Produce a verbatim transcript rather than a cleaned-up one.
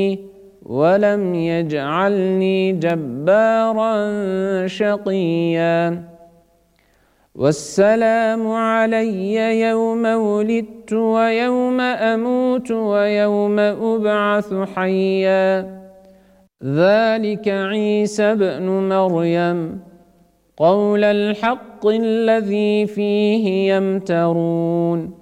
ولم يجعلني جبارا شقيا والسلام علي يوم ولدت ويوم أموت ويوم أبعث حيا ذلك عيسى ابن مريم قول الحق الذي فيه يمترون